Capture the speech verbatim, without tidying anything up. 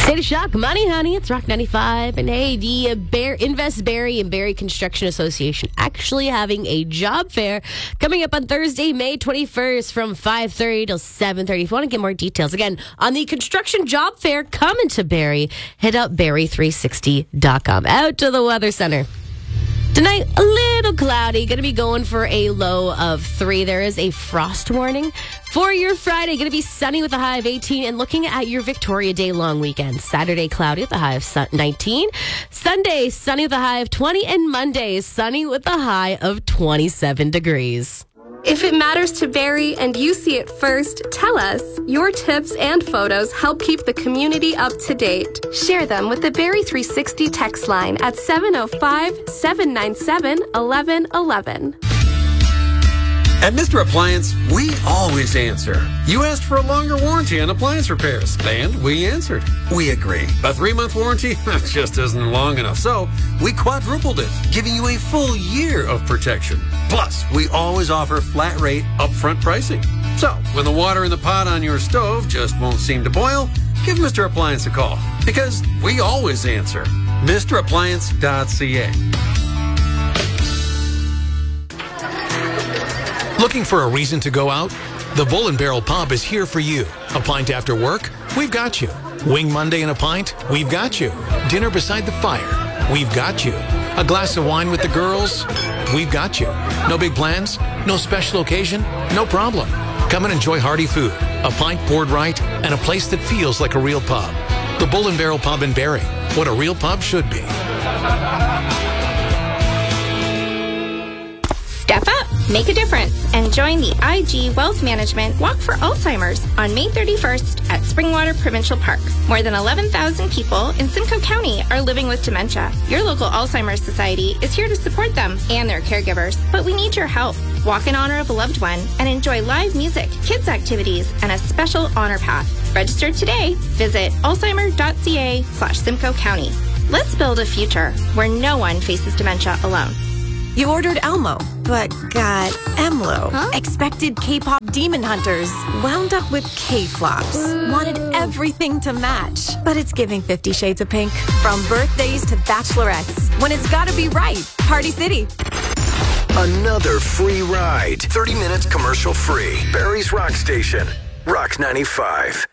State of Shock, Money Honey, it's Rock ninety-five. And hey, the uh, Bear, Invest Barrie and Barrie Construction Association actually having a job fair coming up on Thursday, May twenty-first from five thirty till seven thirty. If you want to get more details, again, on the construction job fair coming to Barrie, hit up barrie three sixty dot com. Out to the Weather Center. Tonight, a little cloudy. Going to be going for a low of three. There is a frost warning for your Friday. Going to be sunny with a high of eighteen. And looking at your Victoria Day long weekend. Saturday, cloudy with a high of nineteen. Sunday, sunny with a high of twenty. And Monday, sunny with a high of twenty-seven degrees. If it matters to Barrie and you see it first, tell us. Your tips and photos help keep the community up to date. Share them with the Barrie three sixty text line at seven oh five, seven nine seven, one one one one. At Mister Appliance, we always answer. You asked for a longer warranty on appliance repairs, and we answered. We agree. A three-month warranty just isn't long enough, so we quadrupled it, giving you a full year of protection. Plus, we always offer flat rate upfront pricing. So, when the water in the pot on your stove just won't seem to boil, give Mister Appliance a call, because we always answer. Mister Appliance dot C A. Looking for a reason to go out? The Bull and Barrel Pub is here for you. A pint after work? We've got you. Wing Monday and a pint? We've got you. Dinner beside the fire? We've got you. A glass of wine with the girls? We've got you. No big plans? No special occasion? No problem. Come and enjoy hearty food, a pint poured right, and a place that feels like a real pub. The Bull and Barrel Pub in Barrie. What a real pub should be. Step up, make a difference, and join the I G Wealth Management Walk for Alzheimer's on May thirty-first at Springwater Provincial Park. More than eleven thousand people in Simcoe County are living with dementia. Your local Alzheimer's Society is here to support them and their caregivers, but we need your help. Walk in honor of a loved one and enjoy live music, kids activities, and a special honor path. Register today. Visit alzheimer dot c a slash Simcoe County. Let's build a future where no one faces dementia alone. You ordered Elmo, but got Emlo. Huh? Expected K-pop demon hunters. Wound up with K-flops. Wanted everything to match. But it's giving Fifty Shades of Pink. From birthdays to bachelorettes. When it's gotta be right. Party City. Another free ride. thirty minutes commercial free. Barrie's Rock Station. Rock ninety-five.